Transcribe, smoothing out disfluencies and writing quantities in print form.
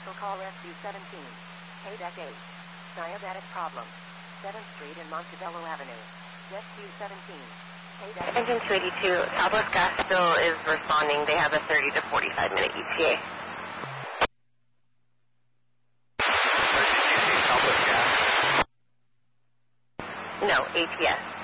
Commercial call SU-17. Payback 8. Diabetic problem. 7th Street and Montebello Avenue. SU-17. Payback. Engine 282. Southwest Gas still is responding. They have a 30 to 45 minute ETA. No, ATS.